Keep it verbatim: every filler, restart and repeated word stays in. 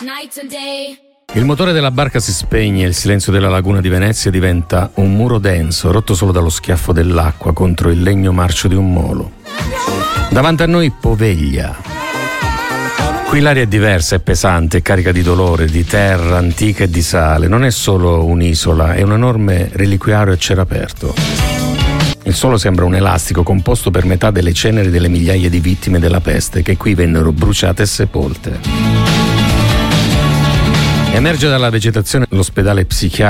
Il motore della barca si spegne e il silenzio della laguna di Venezia diventa un muro denso, rotto solo dallo schiaffo dell'acqua contro il legno marcio di un molo. Davanti a noi Poveglia. Qui l'aria è diversa, è pesante, è carica di dolore, di terra antica e di sale. Non è solo un'isola, è un enorme reliquiario a cielo aperto. Il suolo sembra un elastico composto per metà delle ceneri delle migliaia di vittime della peste che qui vennero bruciate e sepolte. Emerge dalla vegetazione l'ospedale psichiatrico